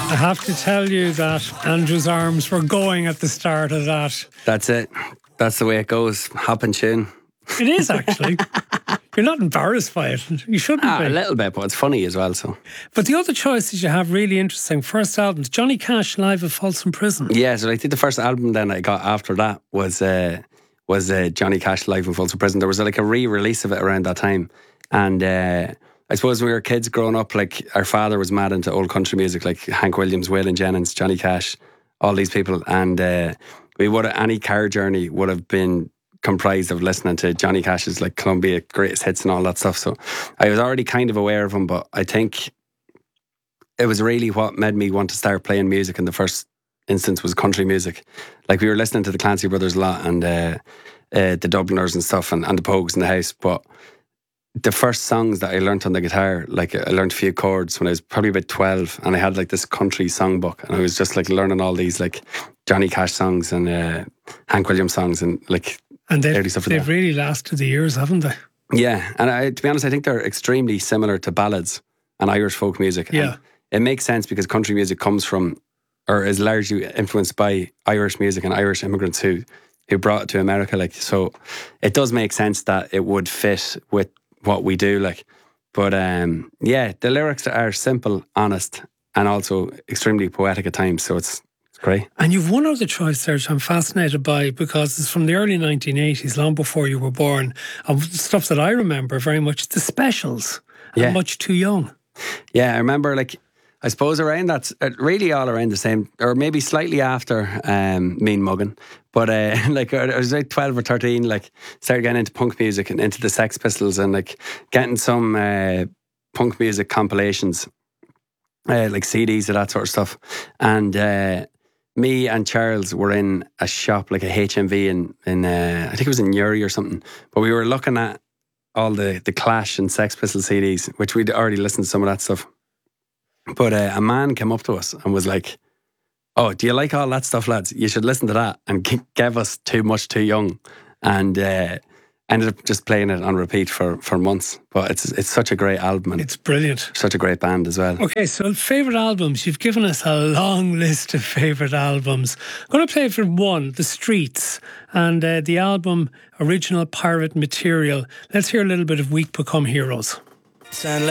I have to tell you that Andrew's arms were going at the start of that. That's it. That's the way it goes. Hopping tune. It is actually. You're not embarrassed by it. You shouldn't be. A little bit, but it's funny as well. So, but the other choices you have really interesting. First albums, Johnny Cash live at Folsom Prison. Yeah, so I think the first album then I got after that was Johnny Cash live in Folsom Prison. There was like a re-release of it around that time, and I suppose when we were kids growing up, like our father was mad into old country music, like Hank Williams, Waylon Jennings, Johnny Cash, all these people, and any car journey would have been comprised of listening to Johnny Cash's like Columbia greatest hits and all that stuff. So I was already kind of aware of him, but I think it was really what made me want to start playing music in the first instance was country music. Like we were listening to the Clancy Brothers a lot and the Dubliners and stuff and the Pogues in the house, but the first songs that I learnt on the guitar, like I learnt a few chords when I was probably about 12, and I had like this country songbook, and I was just like learning all these like Johnny Cash songs and Hank Williams songs and like early stuff. They've really lasted the years, haven't they? Yeah, and to be honest, I think they're extremely similar to ballads and Irish folk music. Yeah, and it makes sense because country music comes from, or is largely influenced by Irish music and Irish immigrants who brought it to America. Like, so it does make sense that it would fit with what we do, like. But yeah, the lyrics are simple, honest, and also extremely poetic at times. So it's great. And you've one other choice there which I'm fascinated by because it's from the early 1980s, long before you were born, and stuff that I remember very much, the Specials, and Much Too Young. Yeah, I remember, like, I suppose around that, really all around the same, or maybe slightly after Mean Muggin'. But like I was like 12 or 13, like started getting into punk music and into the Sex Pistols and like getting some punk music compilations, like CDs of that sort of stuff. And me and Charles were in a shop, like a HMV in I think it was in Newry or something. But we were looking at all the Clash and Sex Pistols CDs, which we'd already listened to some of that stuff. But a man came up to us and was like, "Oh, do you like all that stuff, lads? You should listen to that." And gave us Too Much Too Young, and ended up just playing it on repeat for months. But it's such a great album, and it's brilliant. Such a great band as well. Okay, so favourite albums. You've given us a long list of favourite albums. I'm going to play for one, The Streets, and the album Original Pirate Material. Let's hear a little bit of Weak Become Heroes.